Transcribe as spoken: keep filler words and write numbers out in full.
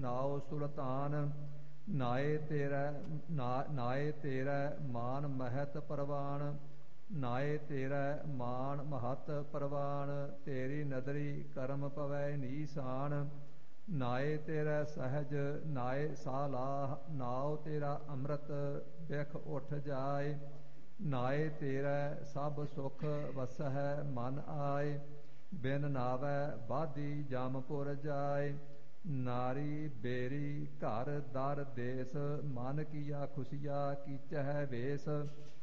ਨਾਉ ਸੁਲਤਾਨ। ਨਾਏ ਤੇਰਾ ਨਾ ਨਾਏ ਤੇਰਾ ਮਾਨ ਮਹਤ ਪਰਵਾਨ। ਨਾਏ ਤੇਰਾ ਮਾਨ ਮਹਤ ਪਰਵਾਨ। ਤੇਰੀ ਨਦਰੀ ਕਰਮ ਪਵੈ ਨੀਸਾਨ। ਨਾਏ ਤੇਰਾ ਸਹਿਜ ਨਾਏ ਸਾਲਾਹ। ਨਾਉ ਤੇਰਾ ਅੰਮ੍ਰਿਤ ਬਿਖ ਉੱਠ ਜਾਏ। ਨਾਏ ਤੇਰਾ ਸਭ ਸੁਖ ਵਸਹਿ ਮਨ ਆਏ। ਬਿਨ ਨਾਵੈ ਬਾਧੀ ਜਮਪੁਰ ਜਾਏ। ਨਾਰੀ ਬੇਰੀ ਘਰ ਦਰ ਦੇਸ। ਮਨ ਕੀਆ ਖੁਸ਼ੀਆ ਕੀਚਹਿ ਵੇਸ।